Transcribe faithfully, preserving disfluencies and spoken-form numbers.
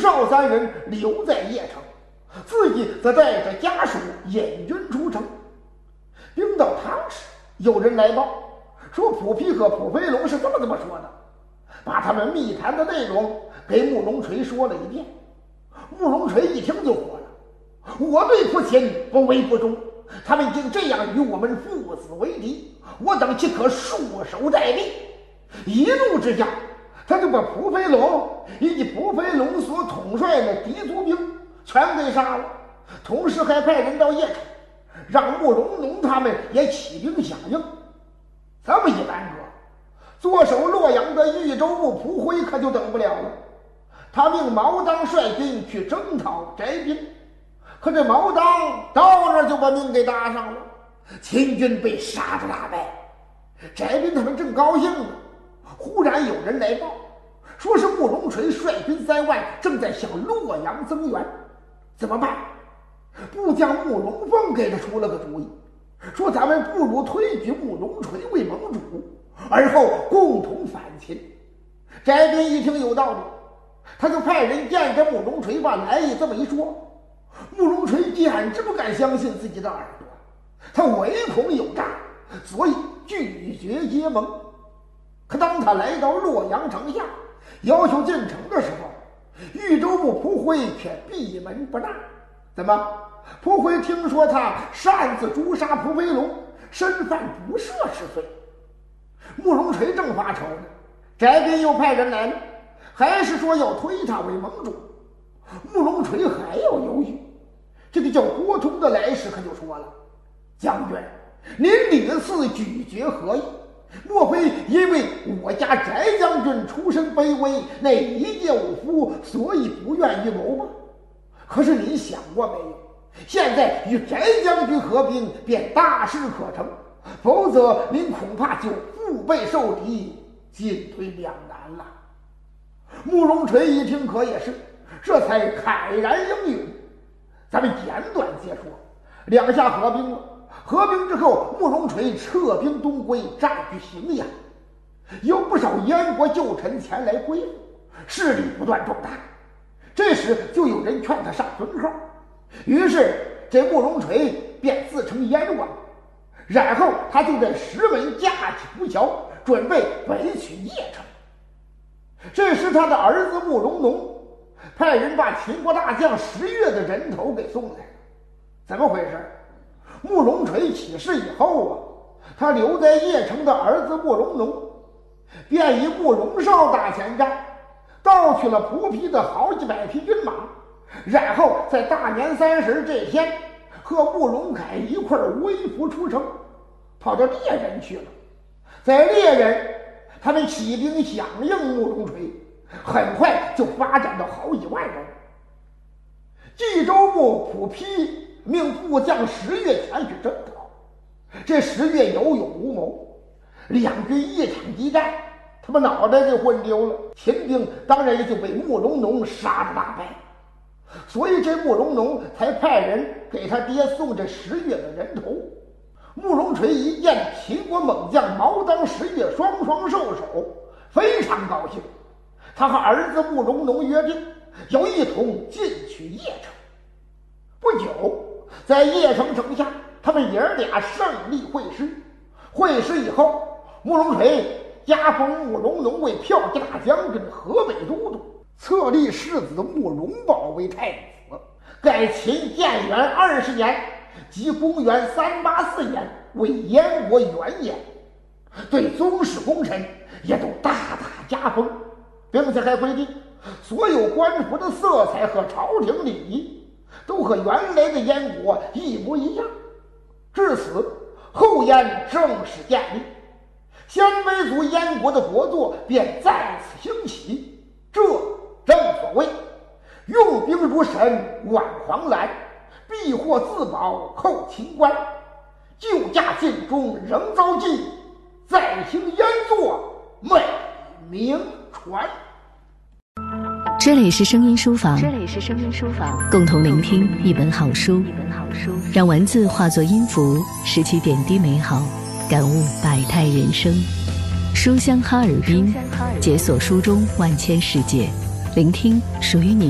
邵三人留在邺城，自己则带着家属引军出城。兵到堂时，有人来报说普丕和普飞龙是这么这么说的，把他们密谈的内容给慕容垂说了一遍。慕容垂一听就火了，我对父亲不为不忠，他们竟这样与我们父子为敌，我等岂可束手待毙？一怒之下，他就把蒲飞龙以及蒲飞龙所统帅的敌族兵全给杀了，同时还派人到邺城，让慕容龙他们也起兵响应。这么一耽搁，坐守洛阳的豫州牧蒲辉可就等不了了。他命毛当率军去征讨翟斌，可这毛当到那儿就把命给搭上了，秦军被杀得大败。翟斌他们正高兴呢，忽然有人来报，说是慕容垂率军三万正在向洛阳增援。怎么办？部将慕容凤给他出了个主意，说咱们不如推举慕容垂为盟主，而后共同反秦。翟斌一听有道理，他就派人见着慕容垂，把来意这么一说。慕容垂简直不敢相信自己的耳朵，他唯恐有诈，所以拒绝结盟。可当他来到洛阳城下，要求进城的时候，豫州牧蒲辉却闭门不纳。怎么？蒲辉听说他擅自诛杀蒲飞龙，身犯不赦之罪。慕容垂正发愁呢，翟斌又派人来了，还是说要推他为盟主。慕容垂还要犹豫。这个叫郭通的来使可就说了：“将军，您屡次拒绝何意？莫非因为我家翟将军出身卑微，那一介武夫，所以不愿预谋吗？可是您想过没有？现在与翟将军合兵，便大事可成，否则您恐怕就腹背受敌，进退两难了。”慕容垂一听可也是，这才慨然应允。咱们简短接说，两下合兵了。合兵之后，慕容垂撤兵东归，占据荥阳，有不少燕国旧臣前来归附，势力不断壮大。这时就有人劝他上尊号，于是这慕容垂便自称燕王，然后他就在石门架起浮桥，准备北取邺城。这时他的儿子慕容农派人把秦国大将石越的人头给送来了。怎么回事？慕容垂起事以后啊，他留在邺城的儿子慕容农便以慕容绍打前站，盗取了蒲丕的好几百匹军马，然后在大年三十这天和慕容凯一块微服出城，跑到猎人去了。在猎人，他们起兵响应慕容垂，很快就发展到好几万人。冀州牧蒲丕命部将石越前去征讨，这石越有勇无谋，两军一场激战，他把脑袋给混丢了，秦兵当然也就被慕容农杀得大败。所以这慕容农才派人给他爹送这石越的人头。慕容垂一见秦国猛将毛当、石越双双受首，非常高兴。他和儿子慕容农约定，要一同进取邺城。不久，在邺城城下，他们爷儿俩胜利会师。会师以后，慕容垂加封慕容农为骠骑大将军、河北都督，册立世子慕容宝为太子，改秦建元二十年，即公元三八四年为燕国元年。对宗室功臣也都大大加封，并且还规定所有官服的色彩和朝廷礼仪都和原来的燕国一模一样。至此，后燕正式建立，鲜卑族燕国的国祚便再次兴起。这正所谓用兵如神，挽狂澜，避祸自保，扣秦关，救驾尽忠，仍遭忌，再兴燕作，美名传。 这里是声音书房， 这里是声音书房， 共同聆听一本好书， 一本好书， 让文字化作音符，拾起点滴美好，感悟百态人生。书香哈尔滨，解锁书中万千世界，聆听属于你